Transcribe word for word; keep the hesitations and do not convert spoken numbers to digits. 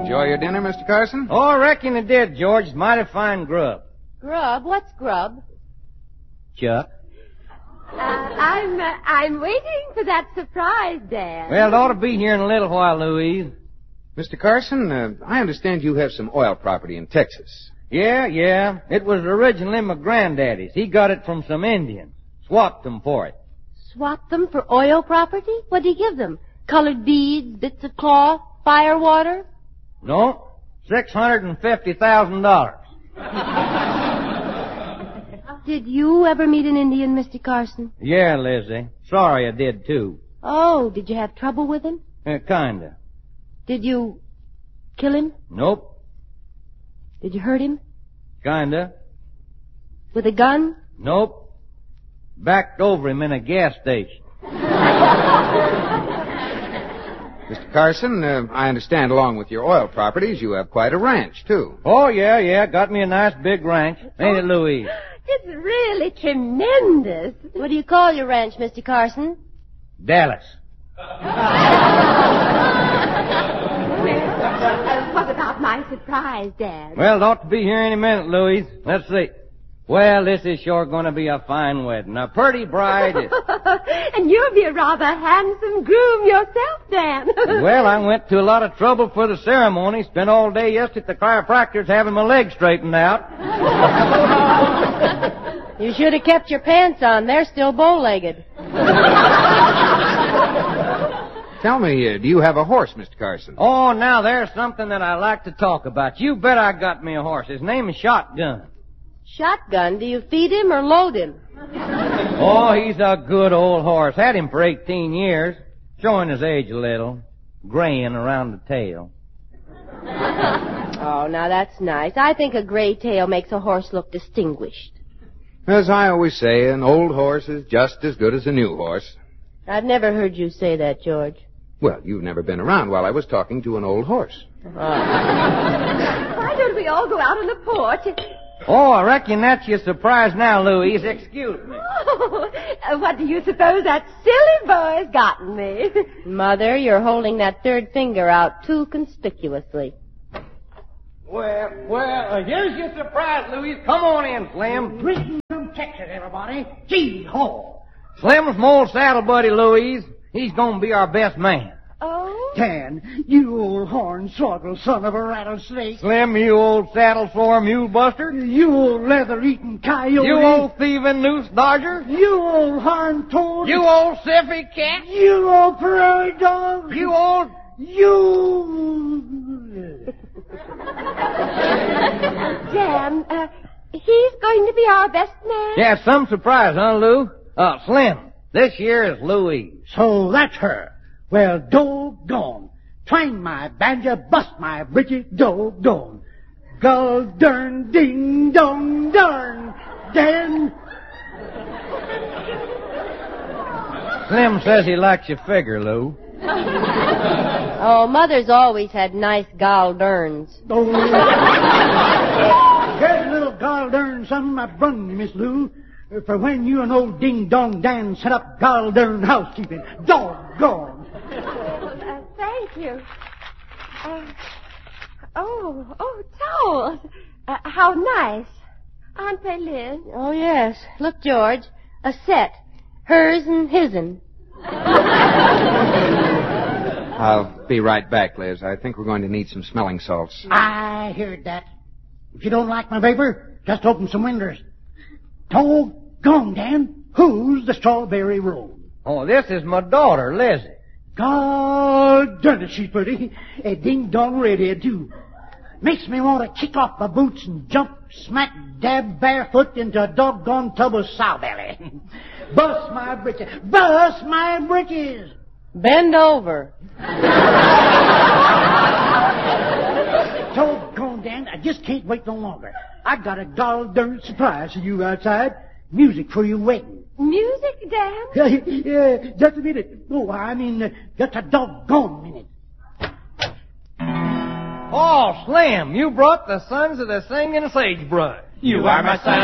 Enjoy your dinner, Mister Carson? Oh, I reckon it did, George. It's mighty fine grub. Grub? What's grub? Chuck. Uh, I'm uh, I'm waiting for that surprise, Dan. Well, it ought to be here in a little while, Louise. Mister Carson, uh, I understand you have some oil property in Texas. Yeah, yeah. It was originally my granddaddy's. He got it from some Indians. Swapped them for it. Swapped them for oil property? What'd he give them? Colored beads, bits of cloth, fire water? No, six hundred and fifty thousand dollars. Did you ever meet an Indian, Mister Carson? Yeah, Lizzie. Sorry I did, too. Oh, did you have trouble with him? Uh, kinda. Did you kill him? Nope. Did you hurt him? Kinda. With a gun? Nope. Backed over him in a gas station. Mister Carson, uh, I understand along with your oil properties, you have quite a ranch, too. Oh, yeah, yeah. Got me a nice big ranch. Ain't it, Louise? It's really tremendous. What do you call your ranch, Mister Carson? Dallas. Uh, what about my surprise, Dad? Well, it ought to be here any minute, Louise. Let's see. Well, this is sure going to be a fine wedding. A pretty bride. Is... And you'll be a rather handsome groom yourself, Dan. Well, I went to a lot of trouble for the ceremony. Spent all day yesterday at the chiropractor's having my legs straightened out. You should have kept your pants on. They're still bow-legged. Tell me, uh, do you have a horse, Mister Carson? Oh, now there's something that I like to talk about. You bet I got me a horse. His name is Shotgun. Shotgun? Do you feed him or load him? Oh, he's a good old horse. Had him for eighteen years. Showing his age a little. Graying around the tail. Oh, now that's nice. I think a gray tail makes a horse look distinguished. As I always say, an old horse is just as good as a new horse. I've never heard you say that, George. Well, you've never been around while I was talking to an old horse. Oh. Why don't we all go out on the porch? Oh, I reckon that's your surprise now, Louise. Excuse me. Oh, uh, what do you suppose that silly boy's gotten me? Mother, you're holding that third finger out too conspicuously. Well, well, uh, here's your surprise, Louise. Come on in, Slim. Greetings from Texas, everybody. Gee haw. Slim's my old saddle buddy, Louise. He's gonna be our best man. Oh? Dan, you old hornswoggle son of a rattlesnake. Slim, you old saddle sore mule buster. You old leather-eating coyote. You old thieving noose dodger. You old horn toad. You old siffy cat. You old prairie dog. You old... You... Dan, uh, he's going to be our best man? Yeah, some surprise, huh, Lou? Uh, Slim, this year is Louise. So that's her. Well, doggone. Twang my banjo, bust my britches, doggone. Gull dern, ding dong darn. Dan. Slim says he likes your figure, Lou. Oh, Mother's always had nice gall derns. Oh. Here's a little gall dern something I brung you, Miss Lou. For when you and old Ding Dong Dan set up gall dern housekeeping. Doggone. Uh, thank you. Uh, oh, oh, towels. Uh, how nice. Aren't they, Liz? Oh, yes. Look, George. A set. Hers and his'n. I'll be right back, Liz. I think we're going to need some smelling salts. I heard that. If you don't like my vapor, just open some windows. Doggone, Dan. Who's the strawberry roll? Oh, this is my daughter, Lizzie. God darn it, she's pretty. A ding-dong redhead, too. Makes me want to kick off my boots and jump smack dab barefoot into a doggone tub of sow-belly. Bust my britches. Bust my britches. Bend over. Doggone, Dan, I just can't wait no longer. I got a gall darn surprise for you outside. Music for your wedding. Music, Dan? Yeah, just a minute. Oh, I mean, uh, just a doggone minute. Oh, Slim, you brought the sons of the singing sagebrush. You are my son.